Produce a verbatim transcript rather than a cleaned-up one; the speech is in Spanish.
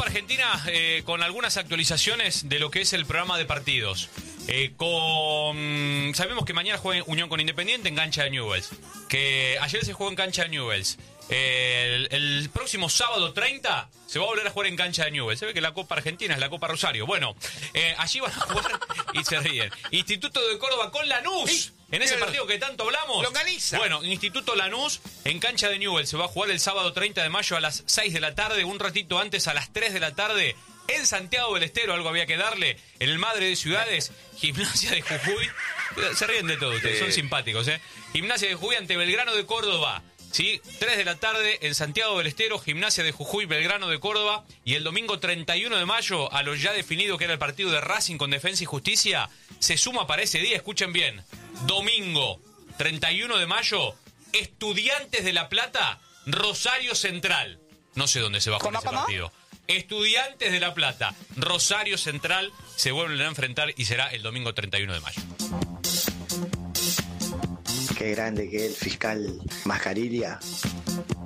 Copa Argentina eh, con algunas actualizaciones de lo que es el programa de partidos. Eh, con Sabemos que mañana juega Unión con Independiente en cancha de Newell's. Que ayer se jugó en cancha de Newell's. Eh, el, el próximo sábado treinta se va a volver a jugar en cancha de Newell's. Se ve que la Copa Argentina es la Copa Rosario. Bueno, eh, allí van a jugar y se ríen. Instituto de Córdoba con Lanús. En ese partido que tanto hablamos. Longaniza. Bueno, Instituto Lanús en cancha de Newell's. Se va a jugar el sábado treinta de mayo a las seis de la tarde. Un ratito antes a las tres de la tarde. En Santiago del Estero, algo había que darle. En el Madre de Ciudades, Gimnasia de Jujuy. Se ríen de todo ustedes, Sí. son simpáticos, ¿eh? Gimnasia de Jujuy ante Belgrano de Córdoba. ¿Sí? tres de la tarde en Santiago del Estero, Gimnasia de Jujuy, Belgrano de Córdoba. Y el domingo treinta y uno de mayo, a lo ya definido que era el partido de Racing con Defensa y Justicia, se suma para ese día, escuchen bien, domingo treinta y uno de mayo, Estudiantes de La Plata, Rosario Central. No sé dónde se va a jugar ese ¿Cómo, cómo? partido. Estudiantes de La Plata, Rosario Central, se vuelven a enfrentar y será el domingo treinta y uno de mayo. Qué grande que es el fiscal Mascarilla.